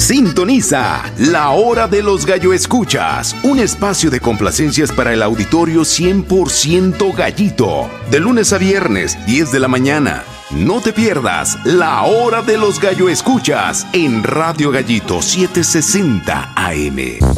Sintoniza La Hora de los Gallo Escuchas, un espacio de complacencias para el auditorio 100% gallito. De lunes a viernes, 10 de la mañana. No te pierdas La Hora de los Gallo Escuchas en Radio Gallito 760 AM.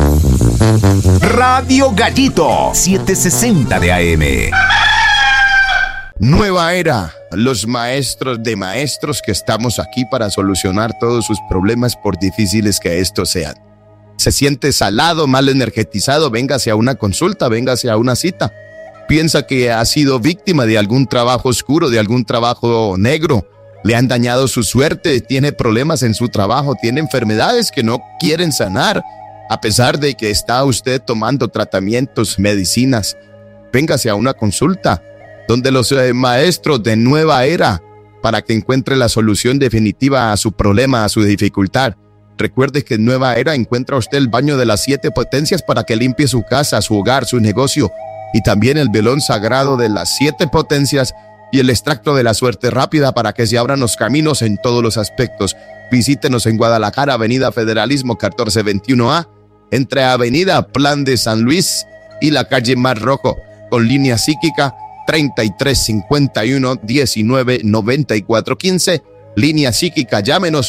Radio Gallito 760 de AM. Nueva era, los maestros de maestros que estamos aquí para solucionar todos sus problemas por difíciles que estos sean. Se siente salado, mal energetizado, véngase a una consulta, véngase a una cita. Piensa que ha sido víctima de algún trabajo oscuro, de algún trabajo negro. Le han dañado su suerte, tiene problemas en su trabajo, tiene enfermedades que no quieren sanar, a pesar de que está usted tomando tratamientos, medicinas. Véngase a una consulta donde los maestros de nueva era, para que encuentre la solución definitiva a su problema, a su dificultad. Recuerde que en Nueva Era encuentra usted el baño de las 7 potencias para que limpie su casa, su hogar, su negocio, y también el velón sagrado de las 7 potencias y el extracto de la suerte rápida para que se abran los caminos en todos los aspectos. Visítenos en Guadalajara, Avenida Federalismo 1421A, entre Avenida Plan de San Luis y la calle Mar Rojo, con línea psíquica 3351 19 94 15, línea psíquica, llámenos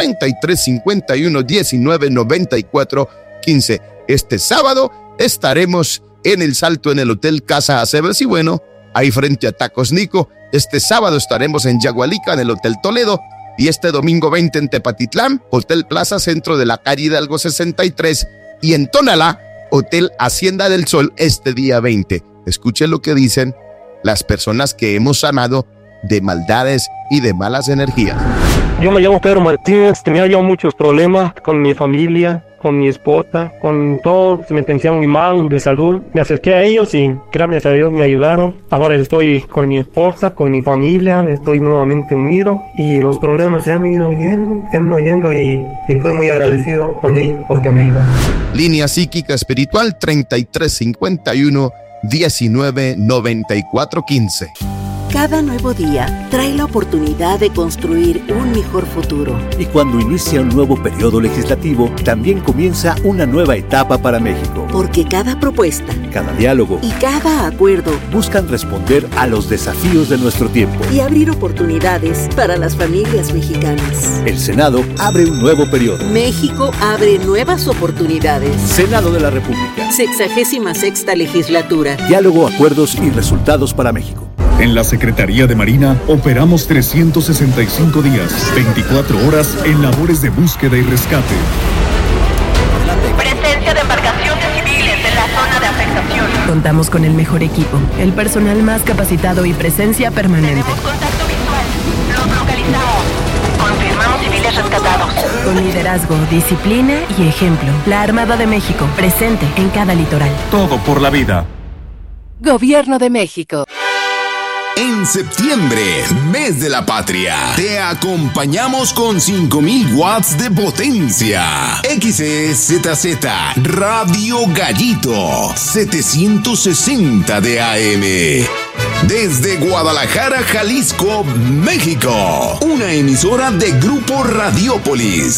3351 19 94 15. Este sábado estaremos en El Salto, en el Hotel Casa Aceves y bueno, ahí frente a Tacos Nico. Este sábado estaremos en Yagualica, en el Hotel Toledo, y este domingo 20 en Tepatitlán, Hotel Plaza Centro de la calle Hidalgo 63, y en Tonalá, Hotel Hacienda del Sol, este día 20. Escuchen lo que dicen las personas que hemos sanado de maldades y de malas energías. Yo me llamo Pedro Martínez, tenía yo muchos problemas con mi familia, con mi esposa, con todo, se me sentía muy mal de salud. Me acerqué a ellos y gracias a Dios me ayudaron. Ahora estoy con mi esposa, con mi familia, estoy nuevamente unido y los problemas se han ido yendo y estoy muy agradecido por ellos porque me ayudaron. Línea psíquica espiritual 3351 19 94 15. Cada nuevo día trae la oportunidad de construir un mejor futuro. Y cuando inicia un nuevo periodo legislativo, también comienza una nueva etapa para México. Porque cada propuesta, cada diálogo y cada acuerdo buscan responder a los desafíos de nuestro tiempo y abrir oportunidades para las familias mexicanas. El Senado abre un nuevo periodo. México abre nuevas oportunidades. Senado de la República. 66ª legislatura. Diálogo, acuerdos y resultados para México. En la Secretaría de Marina operamos 365 días, 24 horas en labores de búsqueda y rescate. Presencia de embarcaciones civiles en la zona de afectación. Contamos con el mejor equipo, el personal más capacitado y presencia permanente. Tenemos contacto visual. Los localizamos. Confirmamos civiles rescatados. Con liderazgo, disciplina y ejemplo. La Armada de México, presente en cada litoral. Todo por la vida. Gobierno de México. En septiembre, mes de la patria, te acompañamos con 5000 watts de potencia. XEZZ Radio Gallito 760 de AM. Desde Guadalajara, Jalisco, México. Una emisora de Grupo Radiópolis.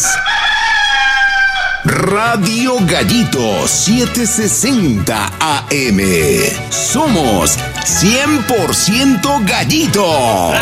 Radio Gallito 760 AM. Somos 100% Gallito.